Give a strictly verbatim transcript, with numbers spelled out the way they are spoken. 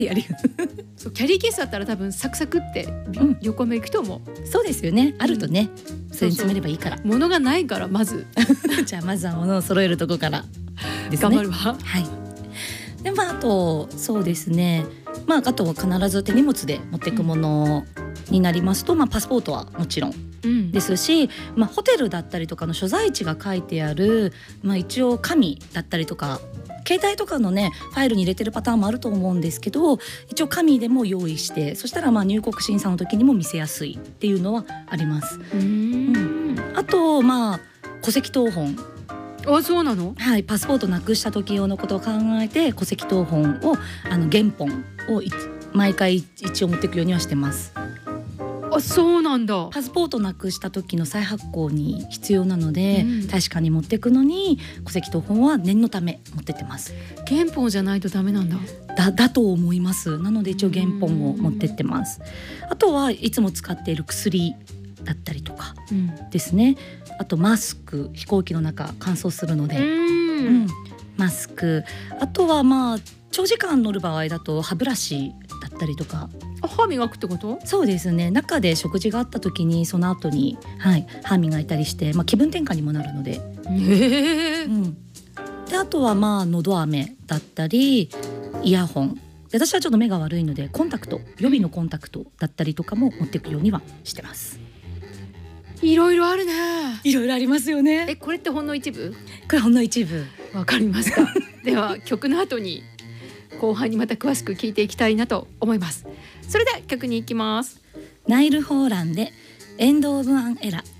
やるそうキャリーケースだったら多分サクサクって、うん、横目いくと思う。 そうですよね、あるとね、うん、それに詰めればいいから。 そうそう、物がないからまずじゃあまずは物を揃えるとこからですね。 頑張るわ。 はい。でまああとそうですね、まああとは必ず手荷物で持っていくものになりますと、まあパスポートはもちろんですし、うん、まあ、ホテルだったりとかの所在地が書いてある、まあ、一応紙だったりとか携帯とかのねファイルに入れてるパターンもあると思うんですけど、一応紙でも用意して、そしたらまあ入国審査の時にも見せやすいっていうのはあります。 うーん、 うん、あとまあ戸籍謄本。 あ、そうなの？ はい、パスポートなくした時用のことを考えて戸籍謄本をあの原本を毎回一応持っていくようにはしてます。 あ、そうなんだ。 パスポートなくした時の再発行に必要なので、 うん、 確かに持っていくのに戸籍謄本は念のため持ってってます。 原本じゃないとダメなんだ。 だ、だと思います。なので一応原本を持ってってます。あとはいつも使っている薬だったりとかですね、うん、あとマスク、飛行機の中乾燥するので、うんうん、マスク、あとはまあ長時間乗る場合だと歯ブラシだったりとか。 あ、歯磨くってこと？ そうですね、中で食事があった時にその後に、はい、歯磨いたりして、まあ、気分転換にもなるので、 へー、 うん、であとはまあのど飴だったりイヤホンで、私はちょっと目が悪いのでコンタクト、予備のコンタクトだったりとかも持っていくようにはしてます。 いろいろあるね。 いろいろありますよね。 え、これってほんの一部？ これほんの一部。 わかりましたでは曲の後に後半にまた詳しく聞いていきたいなと思います。それでは曲に行きます。 ナイル・ホーランでエンド・オブ・アン・エラ。